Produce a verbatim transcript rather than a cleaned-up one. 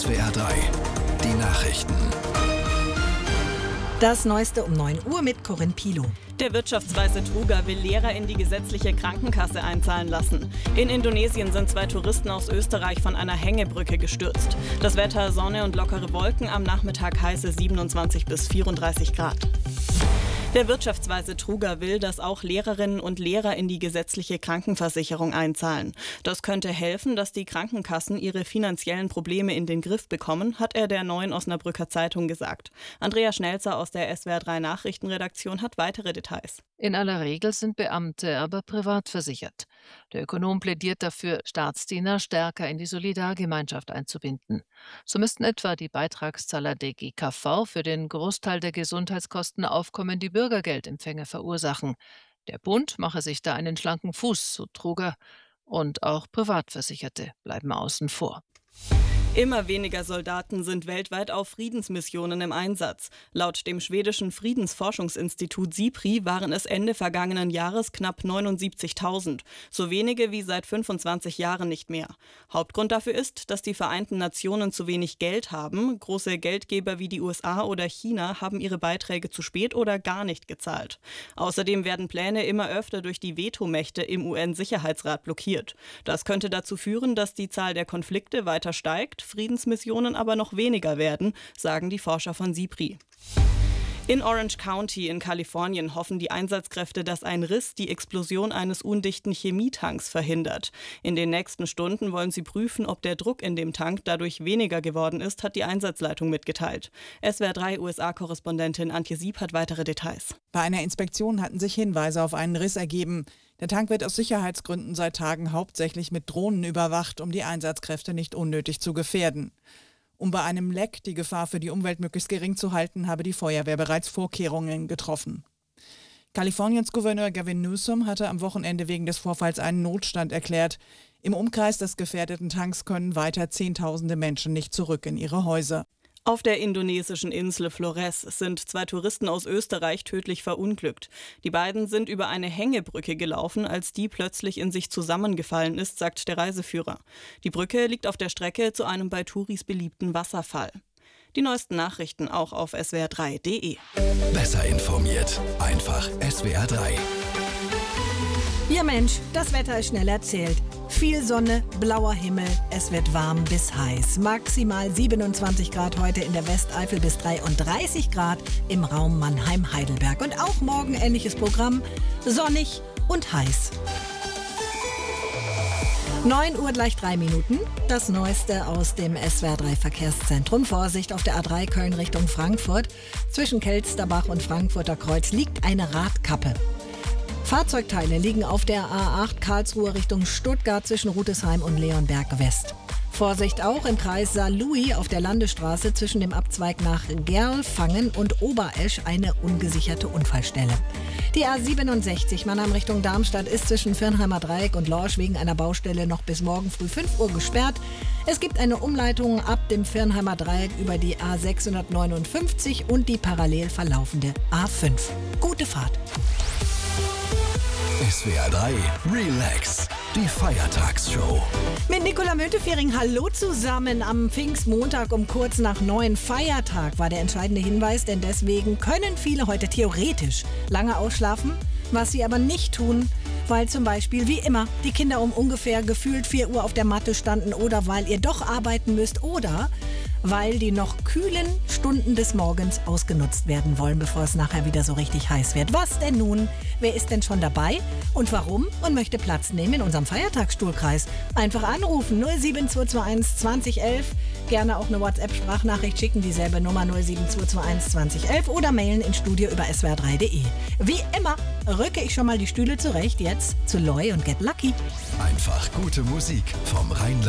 S W R drei, die Nachrichten. Das Neueste um neun Uhr mit Corinne Pilow. Der Wirtschaftsweise Truga will Lehrer in die gesetzliche Krankenkasse einzahlen lassen. In Indonesien sind zwei Touristen aus Österreich von einer Hängebrücke gestürzt. Das Wetter: Sonne und lockere Wolken, am Nachmittag heiße siebenundzwanzig bis vierunddreißig Grad. Der Wirtschaftsweise Truga will, dass auch Lehrerinnen und Lehrer in die gesetzliche Krankenversicherung einzahlen. Das könnte helfen, dass die Krankenkassen ihre finanziellen Probleme in den Griff bekommen, hat er der Neuen Osnabrücker Zeitung gesagt. Andrea Schnelzer aus der S W R drei Nachrichtenredaktion hat weitere Details. In aller Regel sind Beamte aber privat versichert. Der Ökonom plädiert dafür, Staatsdiener stärker in die Solidargemeinschaft einzubinden. So müssten etwa die Beitragszahler der G K V für den Großteil der Gesundheitskosten aufkommende Bürgergeldempfänger verursachen. Der Bund mache sich da einen schlanken Fuß, so Truga. Und auch Privatversicherte bleiben außen vor. Immer weniger Soldaten sind weltweit auf Friedensmissionen im Einsatz. Laut dem schwedischen Friedensforschungsinstitut SIPRI waren es Ende vergangenen Jahres knapp neunundsiebzigtausend. So wenige wie seit fünfundzwanzig Jahren nicht mehr. Hauptgrund dafür ist, dass die Vereinten Nationen zu wenig Geld haben. Große Geldgeber wie die U S A oder China haben ihre Beiträge zu spät oder gar nicht gezahlt. Außerdem werden Pläne immer öfter durch die Vetomächte im U N-Sicherheitsrat blockiert. Das könnte dazu führen, dass die Zahl der Konflikte weiter steigt, Friedensmissionen aber noch weniger werden, sagen die Forscher von SIPRI. In Orange County in Kalifornien hoffen die Einsatzkräfte, dass ein Riss die Explosion eines undichten Chemietanks verhindert. In den nächsten Stunden wollen sie prüfen, ob der Druck in dem Tank dadurch weniger geworden ist, hat die Einsatzleitung mitgeteilt. S W R drei U S A-Korrespondentin Antje Sieb hat weitere Details. Bei einer Inspektion hatten sich Hinweise auf einen Riss ergeben. Der Tank wird aus Sicherheitsgründen seit Tagen hauptsächlich mit Drohnen überwacht, um die Einsatzkräfte nicht unnötig zu gefährden. Um bei einem Leck die Gefahr für die Umwelt möglichst gering zu halten, habe die Feuerwehr bereits Vorkehrungen getroffen. Kaliforniens Gouverneur Gavin Newsom hatte am Wochenende wegen des Vorfalls einen Notstand erklärt. Im Umkreis des gefährdeten Tanks können weiter Zehntausende Menschen nicht zurück in ihre Häuser. Auf der indonesischen Insel Flores sind zwei Touristen aus Österreich tödlich verunglückt. Die beiden sind über eine Hängebrücke gelaufen, als die plötzlich in sich zusammengefallen ist, sagt der Reiseführer. Die Brücke liegt auf der Strecke zu einem bei Touris beliebten Wasserfall. Die neuesten Nachrichten auch auf S W R drei Punkt de. Besser informiert, einfach S W R drei. Ja Mensch, das Wetter ist schnell erzählt. Viel Sonne, blauer Himmel, es wird warm bis heiß. Maximal siebenundzwanzig Grad heute in der Westeifel bis dreiunddreißig Grad im Raum Mannheim-Heidelberg. Und auch morgen ähnliches Programm, sonnig und heiß. neun Uhr gleich drei Minuten. Das Neueste aus dem S W R drei Verkehrszentrum. Vorsicht auf der A drei Köln Richtung Frankfurt. Zwischen Kelsterbach und Frankfurter Kreuz liegt eine Radkappe. Fahrzeugteile liegen auf der A acht Karlsruhe Richtung Stuttgart zwischen Rutesheim und Leonberg West. Vorsicht auch im Kreis Saarlouis auf der Landesstraße zwischen dem Abzweig nach Gerlfangen und Oberesch eine ungesicherte Unfallstelle. Die A siebenundsechzig Mannheim Richtung Darmstadt ist zwischen Firnheimer Dreieck und Lorsch wegen einer Baustelle noch bis morgen früh fünf Uhr gesperrt. Es gibt eine Umleitung ab dem Firnheimer Dreieck über die A sechshundertneunundfünfzig und die parallel verlaufende A fünf. Gute Fahrt! S W R drei Relax, die Feiertagsshow. Mit Nicola Müntefering, hallo zusammen. Am Pfingstmontag um kurz nach neun Feiertag war der entscheidende Hinweis, denn deswegen können viele heute theoretisch lange ausschlafen, was sie aber nicht tun, weil zum Beispiel wie immer die Kinder um ungefähr gefühlt vier Uhr auf der Matte standen oder weil ihr doch arbeiten müsst oder weil die noch kühlen Stunden des Morgens ausgenutzt werden wollen, bevor es nachher wieder so richtig heiß wird. Was denn nun? Wer ist denn schon dabei und warum und möchte Platz nehmen in unserem Feiertagsstuhlkreis? Einfach anrufen null sieben zwei zwei eins zwanzig elf, gerne auch eine WhatsApp-Sprachnachricht schicken, dieselbe Nummer null sieben zwei zwei eins zwanzig elf oder mailen ins Studio über S W R drei Punkt de. Wie immer rücke ich schon mal die Stühle zurecht, jetzt zu Loy und Get Lucky. Einfach gute Musik vom Rheinland.